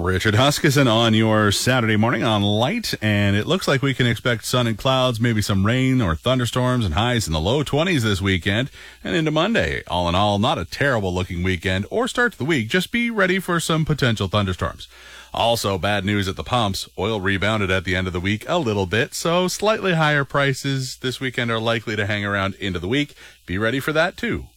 Richard Huskisson on your Saturday morning on Light, and it looks like we can expect sun and clouds, maybe some rain or thunderstorms, and highs in the low 20s this weekend and into Monday. All in all, not a terrible looking weekend or start to the week. Just be ready for some potential thunderstorms. Also, bad news at the pumps. Oil rebounded at the end of the week a little bit, so slightly higher prices this weekend are likely to hang around into the week. Be ready for that too.